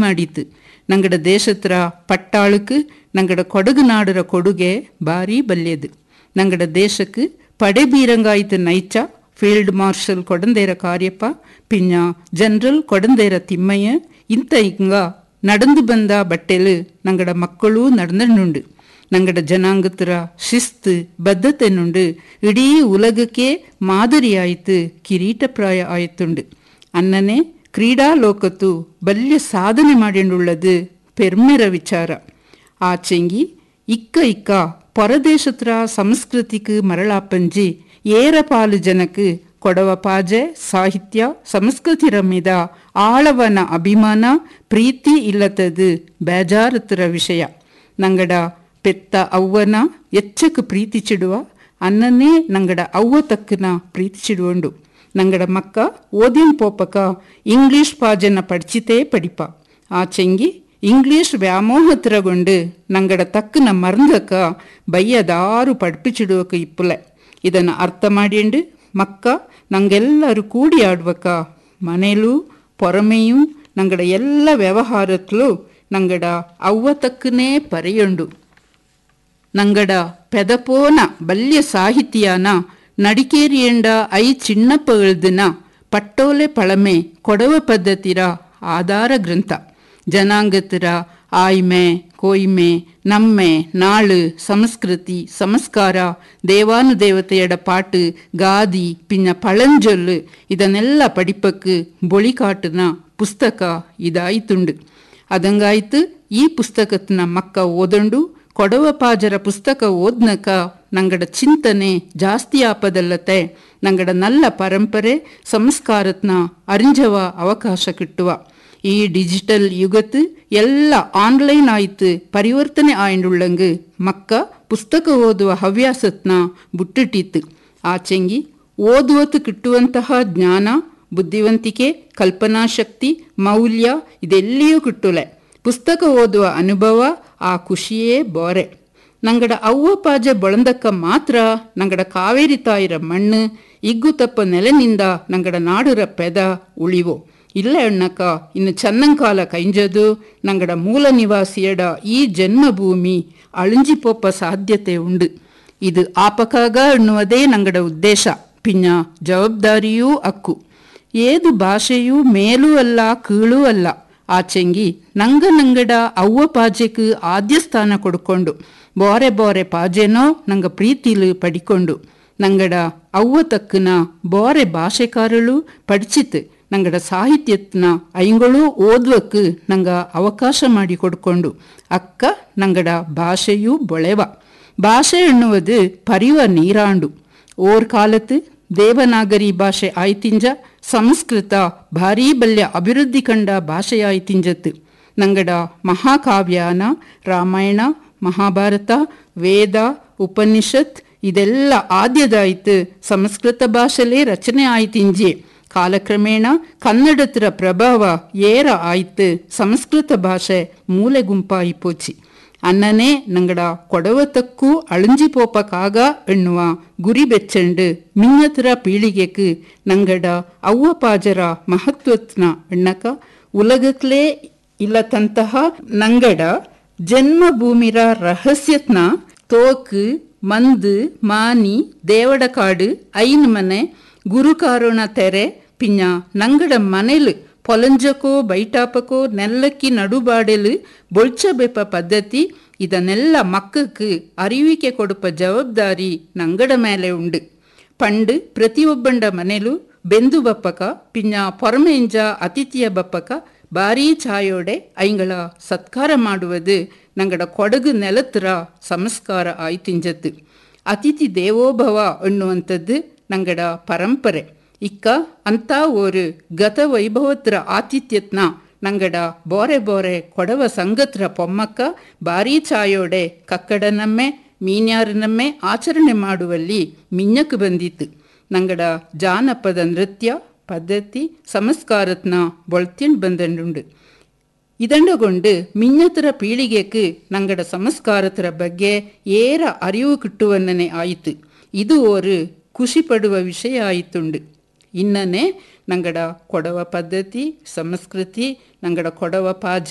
ಮಾಡಿತ್ತು. ನಂಗಡ ದೇಶತ್ರ ಪಟ್ಟಾಳುக்கு ನಂಗಡ ಕೊಡಗು ನಾಡರ ಕೊಡುಗೆ ಭಾರಿ ಬಲ್ಯದು. ನಂಗಡ ದೇಶಕ್ಕೆ ಪಡೆ ಬೀರಂಗಾಯ್ತು ನೈಚ field marshal ಕೊಡಂದೇರ Cariappa pin general ಕೊಡಂದೇರ Thimmaiah ಇಂತ ಹಿಂಗ நடந்து ಬಂದ ಬಟ್ಟೆಲು ನಂಗಡ ಮಕ್ಕಳು நடந்துண்டு. ನಂಗಡ ಜನಾಂಗತ್ರ ಶಿಸ್ತು ಬದ್ಧತೆ ನುಂಡು ಇಡೀ ಉಲಗಕ್ಕೆ ಮಾದರಿಯಾಯಿತು, ಕಿರೀಟಪ್ರಾಯ ಆಯ್ತುಂಡು. ಅನ್ನನೆ ಕ್ರೀಡಾ ಲೋಕತ್ತು ಬಲ್ಯ ಸಾಧನೆ ಮಾಡಿಂಡುಳ್ಳದು ಪೆರ್ಮೆರ ವಿಚಾರ. ಆಚೆಂಗಿ ಇಕ್ಕ ಪರದೇಶತ್ರ ಸಂಸ್ಕೃತಿக்கு ಮರಳಾಪಂಜಿ ಏರ ಪಾಲು ಜನಕ್ಕೆ ಕೊಡವ ಪಾಜೆ ಸಾಹಿತ್ಯ ಸಂಸ್ಕೃತಿರ ಮೀದ ಆಳವನ ಅಭಿಮಾನ ಪ್ರೀತಿ ಇಲ್ಲತದು ಬೇಜಾರತ್ರ ವಿಷಯ. ನಂಗಡ ಪೆತ್ತ ಅವ್ವನ ಎಚ್ಚಕ್ಕೆ ಪ್ರೀತಿ ಚಿಡುವ ಅನ್ನನೇ ನಂಗಡ ಅವ್ವ ತಕ್ಕನ ಪ್ರೀತಿ ಚಿಡುವಂಡು. ನಂಗಡ ಮಕ್ಕ ಓದಿನ ಪೋಪಕ ಇಂಗ್ಲೀಷ್ ಪಾಜನ ಪಡಿಚಿತೇ ಪಡಿಪ. ಆಚೆಂಗಿ ಇಂಗ್ಲೀಷ್ ವ್ಯಾಮೋಹತ್ರಗೊಂಡು ನಂಗಡ ತಕ್ಕನ ಮರಂದಕ ಬಯ್ಯದಾರು ಪಡ್ಪಿಚಿಡುವಕ ಇಪ್ಪುಲೆ. ಇದನ್ನು ಅರ್ಥ ಮಾಡಿಂಡು ಮಕ್ಕ ನಂಗೆಲ್ಲರೂ ಕೂಡಿ ಆಡ್ವಕ ಮನೇಲೂ ಪೊರಮೆಯೂ ನಂಗಡ ಎಲ್ಲ ವ್ಯವಹಾರತ್ಲು ನಂಗಡ ಅವ್ವ ತಕ್ಕನೇ ಪರೆಯುಂಡು. ನಂಗಡ ಪೆದಪೋನ ಬಲ್ಯ ಸಾಹಿತ್ಯನ ನಡಿಕೇರಿಯಂಡ ಚಿನ್ನಪ್ಪಗಳ್ದನ ಪಟ್ಟೋಲೆ ಪಳಮೆ ಕೊಡವ ಪದ್ಧತಿರ ಆಧಾರ ಗ್ರಂಥ. ಜನಾಂಗತರ ಆಯ್ಮೆ ಕೊಯ್ಮೆ ನಮ್ಮೆ ನಾಳು ಸಂಸ್ಕೃತಿ ಸಂಸ್ಕಾರ ದೇವಾನುದೇವತೆಯಡ ಪಾಟು ಗಾದಿ ಪಿನ್ನ ಪಳಂಜೊಲ್ಲು ಇದನ್ನೆಲ್ಲ ಪಡಿಪಕ್ಕೆ ಬೊಳಿಕಾಟುನ ಪುಸ್ತಕ ಇದಾಯ್ತುಂಡು. ಅದಂಗಾಯ್ತು ಈ ಪುಸ್ತಕತ್ನ ಮಕ್ಕ ಓದಂಡು ಕೊಡವ ಪಾಜರ ಪುಸ್ತಕ ಓದ್ನಕ ನಂಗಡ ಚಿಂತನೆ ಜಾಸ್ತಿ ಆಪದಲ್ಲತೆ ನಂಗಡ ನಲ್ಲ ಪರಂಪರೆ ಸಂಸ್ಕಾರತ್ನ ಅರಿಂಜವ ಅವಕಾಶ ಕಿಟ್ಟುವ. ಈ ಡಿಜಿಟಲ್ ಯುಗತ್ತು ಎಲ್ಲ ಆನ್ಲೈನ್ ಆಯ್ತು ಪರಿವರ್ತನೆ ಆಯಿಂಡುಳ್ಳಂಗು ಮಕ್ಕ ಪುಸ್ತಕ ಓದುವ ಹವ್ಯಾಸತ್ನ ಬುಟ್ಟಿಟ್ಟಿತ್ತು. ಆಚೆಂಗಿ ಓದುವತ್ತು ಕಿಟ್ಟುವಂತಹ ಜ್ಞಾನ ಬುದ್ಧಿವಂತಿಕೆ ಕಲ್ಪನಾಶಕ್ತಿ ಮೌಲ್ಯ ಇದೆಲ್ಲಿಯೂ ಕಿಟ್ಟುಲೆ. ಪುಸ್ತಕ ಓದುವ ಅನುಭವ ಆ ಖುಷಿಯೇ ಬೋರೆ. ನಂಗಡ ಅವ್ವ ಪಾಜೆ ಬಳಂದಕ್ಕ ಮಾತ್ರ ನಂಗಡ ಕಾವೇರಿ ತಾಯಿರ ಮಣ್ಣು ಇಗ್ಗು ತಪ್ಪ ನೆಲೆನಿಂದ ನಂಗಡ ನಾಡುರ ಪೆದ ಉಳಿವೋ. ಇಲ್ಲ ಅಣ್ಣಕ್ಕ ಇನ್ನು ಚನ್ನಂಕಾಲ ಕೈಂಜದು ನಂಗಡ ಮೂಲ ನಿವಾಸಿಯಡ ಈ ಜನ್ಮಭೂಮಿ ಅಳಿಂಜಿಪೋಪ ಸಾಧ್ಯತೆ ಉಂಡು. ಇದು ಆಪಕಾಗ ಎನ್ನುವುದೇ ನಂಗಡ ಉದ್ದೇಶ ಪಿನ್ನ ಜವಾಬ್ದಾರಿಯೂ ಅಕ್ಕು. ಏದು ಭಾಷೆಯೂ ಮೇಲೂ ಅಲ್ಲ ಕೀಳೂ ಅಲ್ಲ. ಆಚೆಂಗಿ ನಂಗಡ ಅವ್ವ ಪಾಜೆக்கு ಆದ್ಯ ಸ್ಥಾನ ಕೊಡ್ಕೊಂಡು ಬೋರೆ ಬೋರೆ ಪಾಜೆನೋ ನಂಗ ಪ್ರೀತಿಲು ಪಡಿಕೊಂಡು ನಂಗಡ ಅವ್ವ ತಕ್ಕನ ಬೋರೆ ಭಾಷೆಕಾರಳು ಪಡಿಚಿತು ನಂಗಡ ಸಾಹಿತ್ಯತ್ನ ಐಂಗಳು ಓದ್ವಕ್ಕೆ ನಂಗ ಅವಕಾಶ ಮಾಡಿ ಕೊಡ್ಕೊಂಡು ಅಕ್ಕ ನಂಗಡ ಭಾಷೆಯೂ ಬೊಳೆವ. ಭಾಷೆ ಎನ್ನುವುದು ಪರಿವ ನೀರಾಂಡು. ಓರ್ ಕಾಲತ್ತು ದೇವನಾಗರಿ ಭಾಷೆ ಆಯ್ತಿಂಜ ಸಂಸ್ಕೃತ ಭಾರೀ ಬಲ್ಯ ಅಭಿವೃದ್ಧಿ ಕಂಡ ಭಾಷೆಯಾಯ್ತಿಂಜತ್ತು. ನಂಗಡ ಮಹಾಕಾವ್ಯಾನ ರಾಮಾಯಣ ಮಹಾಭಾರತ ವೇದ ಉಪನಿಷತ್ ಇದೆಲ್ಲ ಆದ್ಯದಾಯ್ತು ಸಂಸ್ಕೃತ ಭಾಷೆಲೇ ರಚನೆ ಆಯ್ತಿಂಜೆ. ಕಾಲಕ್ರಮೇಣ ಕನ್ನಡತ್ರ ಪ್ರಭಾವ ಏರ ಆಯ್ತು ಸಂಸ್ಕೃತ ಭಾಷೆ ಮೂಲೆ ಗುಂಪಾಯಿ ಪೋಚಿ. ಅನ್ನನೇ ನಂಗಡ ಕೊಡವತಕ್ಕೂ ಅಳಿಂಜಿಪೋಪಕ್ಕಾಗ ಎನ್ನುವ ಗುರಿ ಬೆಚ್ಚಂಡು ಮಿನ್ನತರ ಪೀಳಿಗೆக்கு ನಂಗಡ ಅವ್ವ ಪಾಜರ ಮಹತ್ವತ್ನ ಎಣ್ಣಕ ಉಲಗಕ್ಲೇ ಇಲ್ಲತಂತಹ ನಂಗಡ ಜನ್ಮಭೂಮಿರ ರಹಸ್ಯತ್ನ ತೋಕು ಮಂದು ಮಾನಿ ದೇವಡಕಾಡು ಐನ್ ಮನೆ ಗುರುಕಾರೋಣ ತೆರೆ ಪಿನ್ನ ನಂಗಡ ಮನೆಲು ಪೊಲಂಜಕೋ ಬೈಟಾಪಕೋ ನೆಲ್ಲಕ್ಕಿ ನಡುಬಾಡೆಲು ಬೊಳ್ಚಬೆಪ್ಪ ಪದ್ಧತಿ ಇದನ್ನೆಲ್ಲ ಮಕ್ಕಕ್ಕೆ ಅರಿವಿಕೆ ಕೊಡುಪ ಜವಾಬ್ದಾರಿ ನಂಗಡ ಮೇಲೆ ಉಂಡು. ಪಂಡು ಪ್ರತಿಯೊಬ್ಬಂಡ ಮನೆಲು ಬೆಂದು ಬಪ್ಪಕ ಪಿನ್ನ ಪೊರಮೆಂಜ ಅತಿಥಿಯ ಬಪ್ಪಕ ಭಾರೀ ಛಾಯೋಡೆ ಐಂಗಳ ಸತ್ಕಾರ ಮಾಡುವುದು ನಂಗಡ ಕೊಡಗು ನೆಲತ್ರ ಸಂಸ್ಕಾರ ಆಯ್ತಿಂಜತ್ತು. ಅತಿಥಿ ದೇವೋಭವ ಎನ್ನುವಂಥದ್ದು ನಂಗಡ ಪರಂಪರೆ. ಇಕ್ಕ ಅಂತ ஒரு ಗತ ವೈಭವತ್ರ ಆತಿಥ್ಯತ್ನ ನಂಗಡ ಬೋರೆ ಬೋರೆ ಕೊಡವ ಸಂಗತ್ರ ಪೊಮ್ಮಕ್ಕ ಭಾರೀ ಛಾಯೋಡೆ ಕಕ್ಕಡನಮ್ಮೆ ಮೀನ್ಯಾರನಮ್ಮೆ ಆಚರಣೆ ಮಾಡುವಲ್ಲಿ ಮಿನ್ನಕ್ಕೆ ಬಂದಿತ್ತು. ನಂಗಡ ಜಾನಪದ ನೃತ್ಯ ಪದ್ಧತಿ ಸಂಸ್ಕಾರತ್ನ ಬೊಳ್ತಿಂಡ್ ಬಂದಂಡುಂಡು. ಇದಂಡಗೊಂಡು ಮಿನ್ನತರ ಪೀಳಿಗೆக்கு ನಂಗಡ ಸಂಸ್ಕಾರತರ ಬಗ್ಗೆ ಏರ ಅರಿವು ಕಿಟ್ಟುವನ್ನನೆ ಆಯಿತು. ಇದು ஒரு ಖುಷಿ ಪಡುವ ವಿಷಯ ಆಯಿತುಂಡು. ಇನ್ನನೆ ನಂಗಡ ಕೊಡವ ಪದ್ಧತಿ ಸಂಸ್ಕೃತಿ ನಂಗಡ ಕೊಡವ ಪಾಜ